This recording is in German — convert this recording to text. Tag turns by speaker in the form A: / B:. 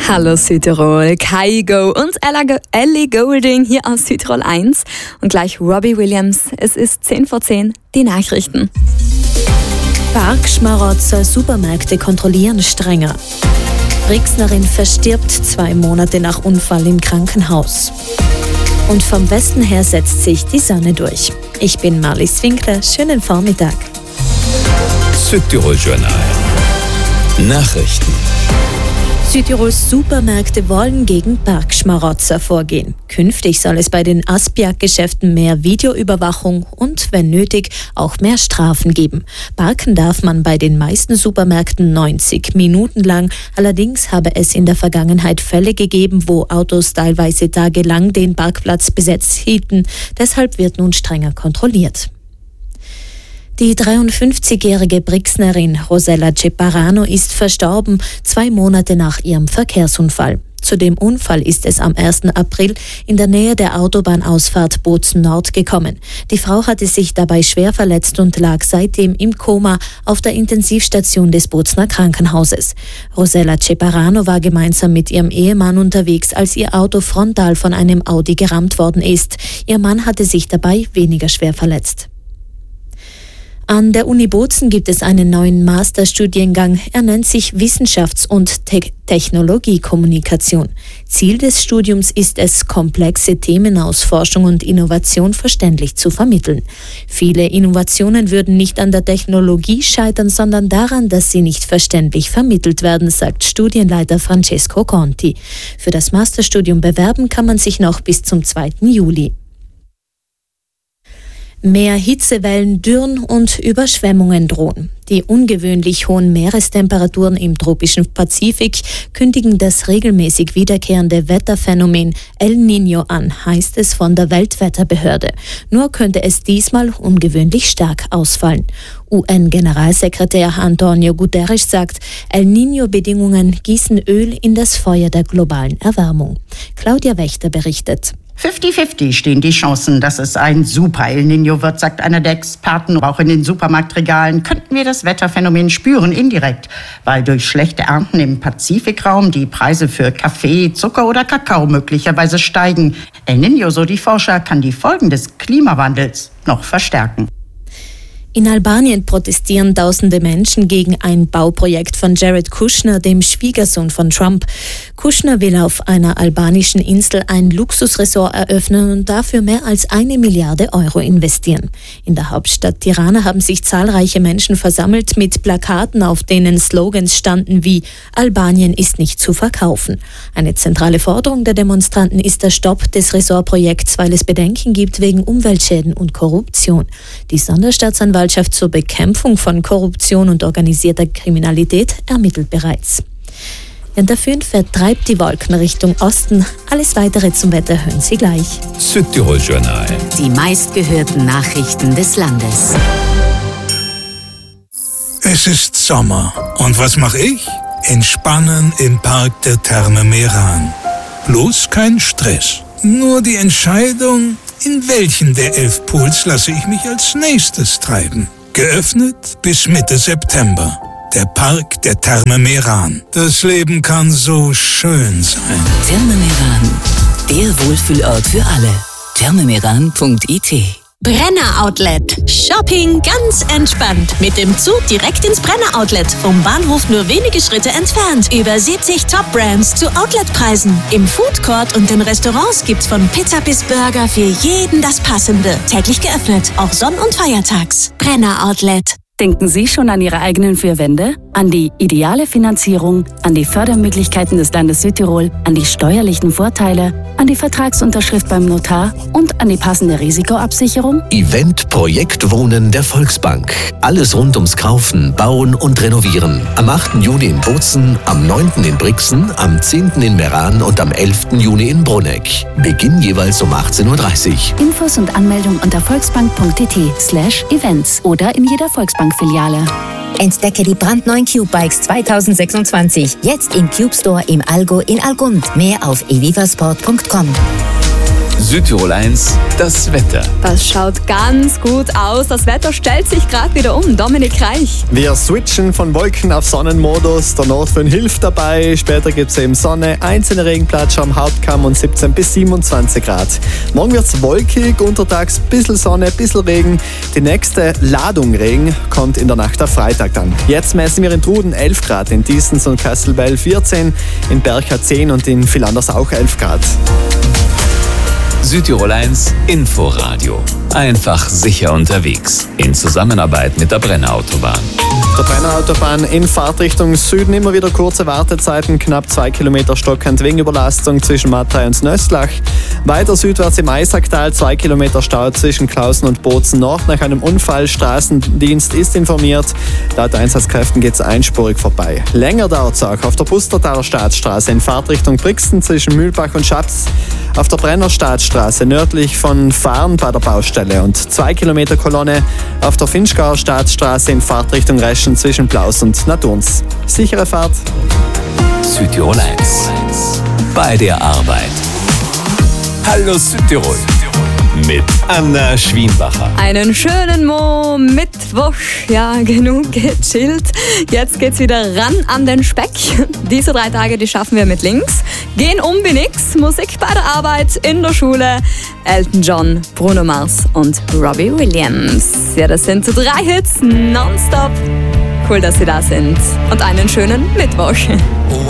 A: Hallo Südtirol, Kygo und Ellie Goulding hier aus Südtirol 1 und gleich Robbie Williams. Es ist 10:10, die Nachrichten.
B: Parkschmarotzer, Supermärkte kontrollieren strenger. Brixnerin verstirbt 2 Monate nach Unfall im Krankenhaus. Und vom Westen her setzt sich die Sonne durch. Ich bin Marlies Winkler, schönen Vormittag.
C: Südtirol Journal. Nachrichten.
B: Südtirols Supermärkte wollen gegen Parkschmarotzer vorgehen. Künftig soll es bei den Aspiak-Geschäften mehr Videoüberwachung und, wenn nötig, auch mehr Strafen geben. Parken darf man bei den meisten Supermärkten 90 Minuten lang. Allerdings habe es in der Vergangenheit Fälle gegeben, wo Autos teilweise tagelang den Parkplatz besetzt hielten. Deshalb wird nun strenger kontrolliert. Die 53-jährige Brixnerin Rosella Ceparano ist verstorben, 2 Monate nach ihrem Verkehrsunfall. Zu dem Unfall ist es am 1. April in der Nähe der Autobahnausfahrt Bozen Nord gekommen. Die Frau hatte sich dabei schwer verletzt und lag seitdem im Koma auf der Intensivstation des Bozener Krankenhauses. Rosella Ceparano war gemeinsam mit ihrem Ehemann unterwegs, als ihr Auto frontal von einem Audi gerammt worden ist. Ihr Mann hatte sich dabei weniger schwer verletzt. An der Uni Bozen gibt es einen neuen Masterstudiengang. Er nennt sich Wissenschafts- und Technologiekommunikation. Ziel des Studiums ist es, komplexe Themen aus Forschung und Innovation verständlich zu vermitteln. Viele Innovationen würden nicht an der Technologie scheitern, sondern daran, dass sie nicht verständlich vermittelt werden, sagt Studienleiter Francesco Conti. Für das Masterstudium bewerben kann man sich noch bis zum 2. Juli. Mehr Hitzewellen, Dürren und Überschwemmungen drohen. Die ungewöhnlich hohen Meerestemperaturen im tropischen Pazifik kündigen das regelmäßig wiederkehrende Wetterphänomen El Niño an, heißt es von der Weltwetterbehörde. Nur könnte es diesmal ungewöhnlich stark ausfallen. UN-Generalsekretär Antonio Guterres sagt, El Niño-Bedingungen gießen Öl in das Feuer der globalen Erwärmung. Claudia Wächter berichtet.
D: 50-50 stehen die Chancen, dass es ein Super El Niño wird, sagt einer der Experten. Auch in den Supermarktregalen könnten wir das Wetterphänomen spüren, indirekt, weil durch schlechte Ernten im Pazifikraum die Preise für Kaffee, Zucker oder Kakao möglicherweise steigen. El Niño, so die Forscher, kann die Folgen des Klimawandels noch verstärken.
B: In Albanien protestieren tausende Menschen gegen ein Bauprojekt von Jared Kushner, dem Schwiegersohn von Trump. Kushner will auf einer albanischen Insel ein Luxusresort eröffnen und dafür mehr als 1 Milliarde Euro investieren. In der Hauptstadt Tirana haben sich zahlreiche Menschen versammelt mit Plakaten, auf denen Slogans standen wie „Albanien ist nicht zu verkaufen". Eine zentrale Forderung der Demonstranten ist der Stopp des Resortprojekts, weil es Bedenken gibt wegen Umweltschäden und Korruption. Die Sonderstaatsanwaltschaft zur Bekämpfung von Korruption und organisierter Kriminalität ermittelt bereits. Während der Föhn vertreibt die Wolken Richtung Osten. Alles Weitere zum Wetter hören Sie gleich.
C: Südtirol Journal.
E: Die meistgehörten Nachrichten des Landes.
F: Es ist Sommer. Und was mache ich? Entspannen im Park der Therme Meran. Bloß kein Stress. Nur die Entscheidung, in welchen der 11 Pools lasse ich mich als nächstes treiben. Geöffnet bis Mitte September. Der Park der Therme Meran. Das Leben kann so schön sein.
E: Therme Meran, der Wohlfühlort für alle. thermemeran.it.
G: Brenner Outlet. Shopping ganz entspannt. Mit dem Zug direkt ins Brenner Outlet. Vom Bahnhof nur wenige Schritte entfernt. Über 70 Top-Brands zu Outletpreisen. Im Foodcourt und den Restaurants gibt's von Pizza bis Burger für jeden das Passende. Täglich geöffnet, auch Sonn- und Feiertags. Brenner Outlet.
H: Denken Sie schon an Ihre eigenen 4 Wände? An die ideale Finanzierung, an die Fördermöglichkeiten des Landes Südtirol, an die steuerlichen Vorteile, an die Vertragsunterschrift beim Notar und an die passende Risikoabsicherung?
I: Event Projekt Wohnen der Volksbank. Alles rund ums Kaufen, Bauen und Renovieren. Am 8. Juni in Bozen, am 9. in Brixen, am 10. in Meran und am 11. Juni in Bruneck. Beginn jeweils um 18:30 Uhr.
H: Infos und Anmeldung unter volksbank.it/events oder in jeder Volksbank-Filiale.
J: Entdecke die brandneuen Cube Bikes 2026. Jetzt im Cube Store im Allgäu in Algund. Mehr auf evivasport.com.
C: Südtirol 1, das Wetter.
A: Das schaut ganz gut aus. Das Wetter stellt sich gerade wieder um. Dominik Reich.
K: Wir switchen von Wolken auf Sonnenmodus. Der Nordföhn hilft dabei. Später gibt es eben Sonne, einzelne Regenplatscher am Hauptkamm und 17 bis 27 Grad. Morgen wird es wolkig, untertags ein bisschen Sonne, ein bisschen Regen. Die nächste Ladung Regen kommt in der Nacht auf Freitag dann. Jetzt messen wir in Truden 11 Grad, in Diestens und Kastelbell 14, in Bercha 10 und in Villanders auch 11 Grad.
C: Südtirol 1 Inforadio. Einfach sicher unterwegs. In Zusammenarbeit mit der Brennerautobahn.
K: Der Brennerautobahn in Fahrtrichtung Süden immer wieder kurze Wartezeiten, knapp 2 Kilometer stockend wegen Überlastung zwischen Mattei und Nöstlach. Weiter südwärts im Eisacktal 2 Kilometer Stau zwischen Klausen und Bozen Nord nach einem Unfall. Straßendienst ist informiert. Laut Einsatzkräften geht es einspurig vorbei. Länger dauert es auch auf der Pustertaler Staatsstraße in Fahrtrichtung Brixen zwischen Mühlbach und Schaps. Auf der Brenner Staatsstraße nördlich von Fahren bei der Baustelle und 2 Kilometer Kolonne auf der Finchgauer Staatsstraße in Fahrtrichtung Reschen zwischen Plaus und Naturns. Sichere Fahrt.
C: Südtirol 1. Bei der Arbeit. Hallo Südtirol. Mit Anna Schwienbacher.
A: Einen schönen Mittwoch. Ja, genug gechillt. Jetzt geht's wieder ran an den Speck. Diese 3 Tage, die schaffen wir mit links. Gehen um wie nix. Musik bei der Arbeit, in der Schule. Elton John, Bruno Mars und Robbie Williams. Ja, das sind so 3 Hits nonstop. Cool, dass Sie da sind. Und einen schönen Mittwoch.